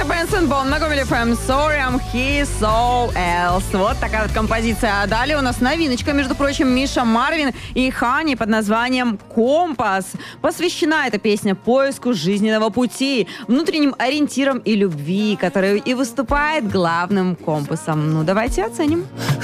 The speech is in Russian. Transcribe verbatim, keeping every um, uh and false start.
Бенсон, Bon на Гомель эф эм, Sorry, I'm He, So Else. Вот такая вот композиция. А далее у нас новиночка, между прочим, Миша Марвин и Хани под названием «Компас». Посвящена эта песня поиску жизненного пути, внутренним ориентирам и любви, которая и выступает главным компасом. Ну, давайте оценим.